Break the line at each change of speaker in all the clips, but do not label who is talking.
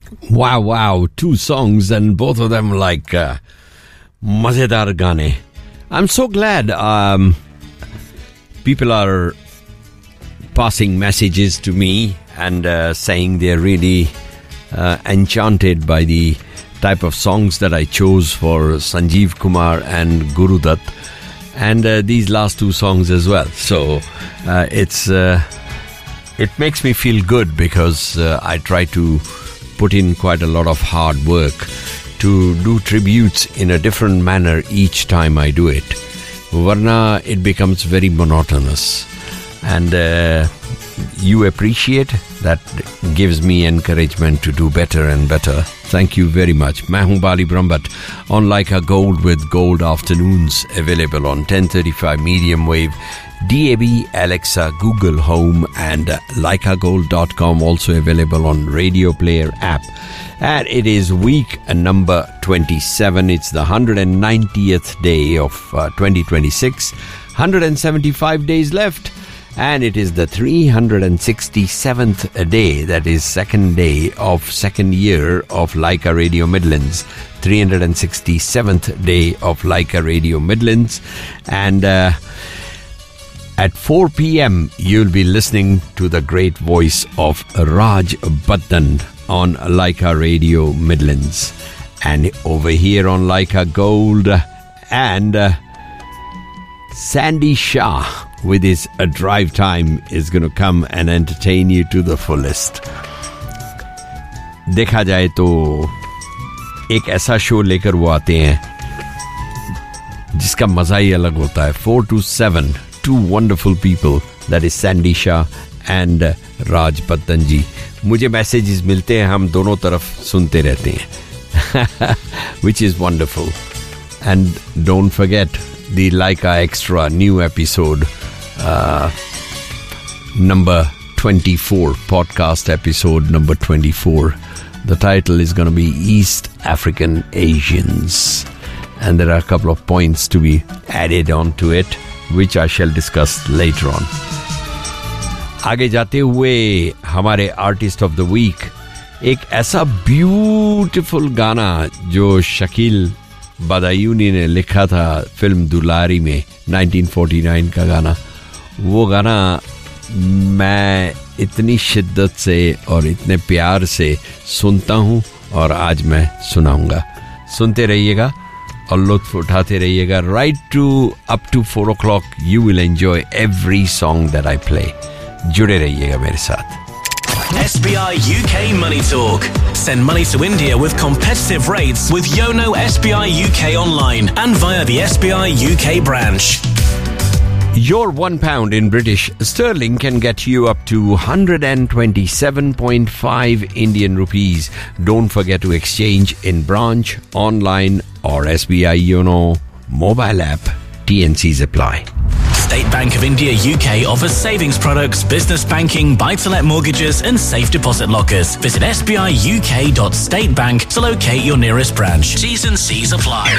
Wow, 2 songs and both of them like mazedar gaane. I'm so glad people are passing messages to me and saying they're really enchanted by the type of songs that I chose for Sanjeev Kumar and Guru Dutt, and these last 2 songs as well. So it makes me feel good because I try to put in quite a lot of hard work to do tributes in a different manner each time I do it. Varna, it becomes very monotonous, and you appreciate that, gives me encouragement to do better and better. Thank you very much. मैं हूँ बाली Brahmbhatt on Like a Gold with Gold Afternoons, available on 1035 medium wave, DAB, Alexa, Google Home, and likeagold.com, also available on Radio Player app. And it is week number 27. It's the 190th day of 2026. 175 days left. And it is the 367th day, that is second day of second year of Leica Radio Midlands. 367th day of Leica Radio Midlands. And at 4 p.m. you'll be listening to the great voice of Raj Baddan on Leica Radio Midlands. And over here on Leica Gold, and Sandy Shah with his drive time is going to come and entertain you to the fullest. देखा जाए तो एक ऐसा show लेकर वो आते हैं जिसका मजा ही अलग होता है. 4 to 7, 2 wonderful people, that is Sandy Shah and Raj Baddan ji. मुझे मैसेजेस मिलते हैं, हम दोनों तरफ सुनते रहते हैं. Which is wonderful. And don't forget the Leica Extra new episode, number 24, podcast episode number 24. The title is going to be East African Asians, and there are a couple of points to be added on to it, which I shall discuss later on. आगे जाते हुए हमारे artist of the week, एक ऐसा beautiful गाना जो शकील बदायूनी ने लिखा था फिल्म दुलारी में, 1949 का गाना. वो गाना मैं इतनी शिद्दत से और इतने प्यार से सुनता हूँ और आज मैं सुनाऊंगा. सुनते रहिएगा और लुत्फ उठाते रहिएगा. Right to up to 4 o'clock you will enjoy every song that I play. जुड़े रहिएगा मेरे साथ.
SBI UK Money Talk. Send money to India with competitive rates with Yono SBI UK online and via the SBI UK branch.
Your £1 in British sterling can get you up to 127.5 Indian rupees. Don't forget to exchange in branch, online or SBI Yono mobile app. TNCs apply.
State Bank of India UK offers savings products, business banking, buy-to-let mortgages and safe deposit lockers. Visit sbiuk.statebank to locate your nearest branch. T's and C's apply.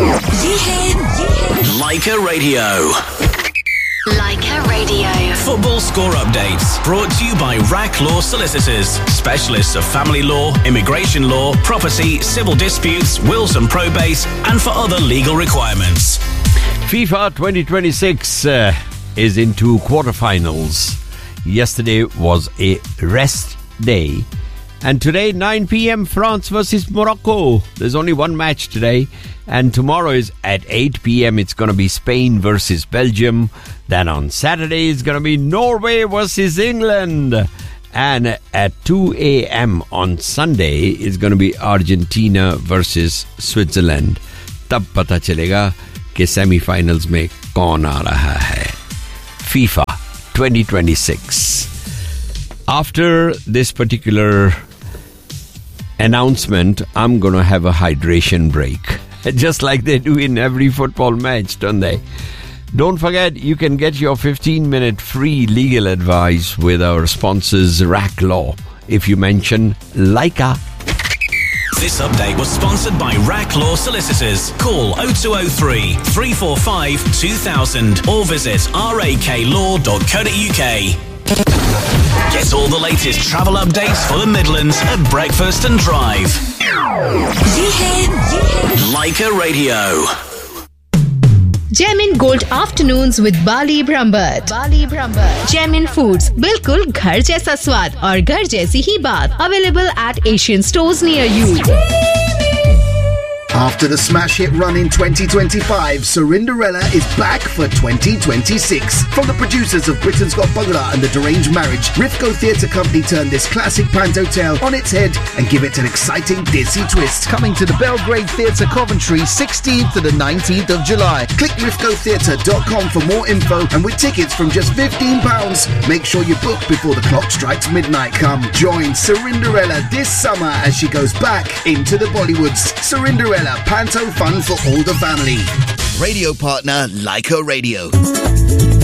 Leica Radio.
Leica Radio.
Football score updates brought to you by RAC Law Solicitors, specialists of family law, immigration law, property, civil disputes, wills and probates, and for other legal requirements.
FIFA 2026 is into quarterfinals. Yesterday was a rest day. And today, 9 p.m., France versus Morocco. There's only one match today. And tomorrow is at 8 p.m. It's going to be Spain versus Belgium. Then on Saturday, it's going to be Norway versus England. And at 2 a.m. on Sunday, it's going to be Argentina versus Switzerland. Tab pata chalega कि semifinals में कौन आ रहा है. FIFA 2026. After this particular announcement, I'm going to have a hydration break. Just like they do in every football match, don't they? Don't forget, you can get your 15-minute free legal advice with our sponsors, RAC Law, if you mention Leica.
This update was sponsored by RAC Law Solicitors. Call 0203 345 2000 or visit raklaw.co.uk. Get all the latest travel updates for the Midlands at breakfast and drive. Leica Radio.
Gemin Gold Afternoons with Bali Brahmbhatt. Gemin Foods, बिल्कुल घर जैसा स्वाद और घर जैसी ही बात. Available at Asian stores near you.
After the smash hit run in 2025, Cinderella is back for 2026. From the producers of Britain's Got Bangla and The Deranged Marriage, Rifco Theatre Company turned this classic panto tale on its head and give it an exciting Disney twist. Coming to the Belgrade Theatre Coventry 16th to the 19th of July. Click rifcotheatre.com for more info, and with tickets from just £15, make sure you book before the clock strikes midnight. Come join Cinderella this summer as she goes back into the Bollywoods. Cinderella, panto fun for all the family. Radio partner Leica Radio.